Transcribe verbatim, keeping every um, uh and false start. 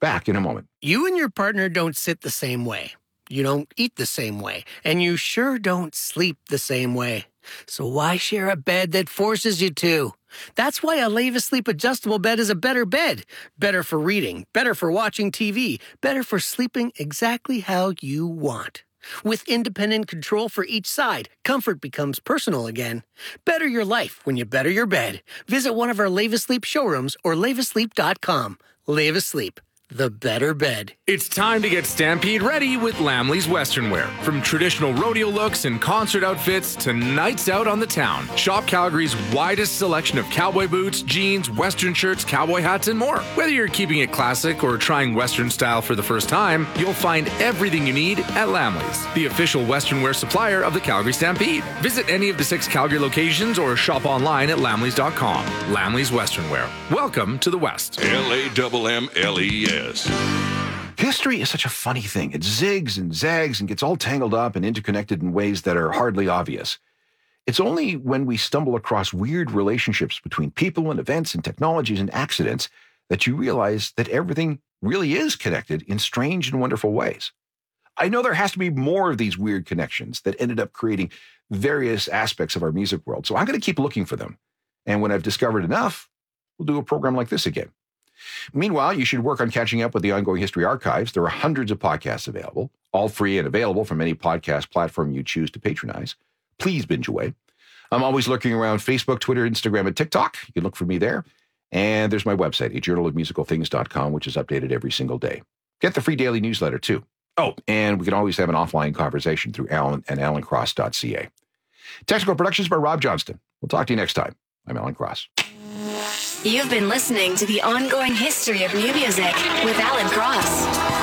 Back in a moment. You and your partner don't sit the same way. You don't eat the same way. And you sure don't sleep the same way. So why share a bed that forces you to? That's why a Leva Sleep adjustable bed is a better bed. Better for reading, better for watching T V, better for sleeping exactly how you want. With independent control for each side, comfort becomes personal again. Better your life when you better your bed. Visit one of our Leva Sleep showrooms or leva sleep dot com. Leva Sleep. The better bed. It's time to get Stampede ready with Lamley's Western Wear. From traditional rodeo looks and concert outfits to nights out on the town. Shop Calgary's widest selection of cowboy boots, jeans, Western shirts, cowboy hats, and more. Whether you're keeping it classic or trying Western style for the first time, you'll find everything you need at Lamley's, the official Western wear supplier of the Calgary Stampede. Visit any of the six Calgary locations or shop online at lamleys dot com. Lamley's Western Wear. Welcome to the West. L A M M L E S. History is such a funny thing. It zigs and zags and gets all tangled up and interconnected in ways that are hardly obvious. It's only when we stumble across weird relationships between people and events and technologies and accidents that you realize that everything really is connected in strange and wonderful ways. I know there has to be more of these weird connections that ended up creating various aspects of our music world, so I'm going to keep looking for them. And when I've discovered enough, we'll do a program like this again. Meanwhile, you should work on catching up with the Ongoing History Archives. There are hundreds of podcasts available, all free and available from any podcast platform you choose to patronize. Please binge away. I'm always lurking around Facebook, Twitter, Instagram, and TikTok. You can look for me there. And there's my website, a journal of musical things dot com, which is updated every single day. Get the free daily newsletter, too. Oh, and we can always have an offline conversation through Alan and alan cross dot c a. Technical productions by Rob Johnston. We'll talk to you next time. I'm Alan Cross. You've been listening to The Ongoing History of New Music with Alan Cross.